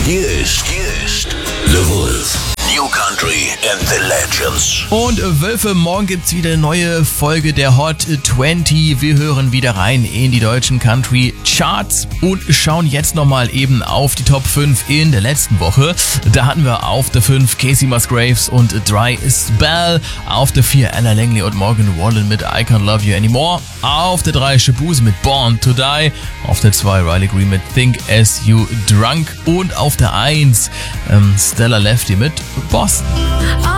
Hier ist The Wolf. New Country and the Legends. Und Wölfe, morgen gibt's wieder eine neue Folge der Hot 20. Wir hören wieder rein in die deutschen Country Charts und schauen jetzt nochmal eben auf die Top 5 in der letzten Woche. Da hatten wir auf der 5 Casey Musgraves und Dry Spell. Auf der 4 Ella Langley und Morgan Wallen mit I Can't Love You Anymore. Auf der 3 Shaboozey mit Born to Die. Auf der 2 Riley Green mit Think As You Drunk. Und auf der 1 Stella Lefty mit Boston.